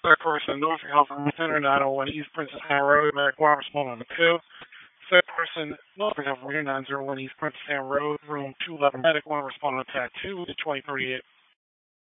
Third person, Norfolk Health Center, 901 East Princess Anne Road, Medic 1, respond on the 2. Third person, Norfolk Health 901 East Princess Anne Road, room 211, Medic 1, respond on attack 2 with the 2038.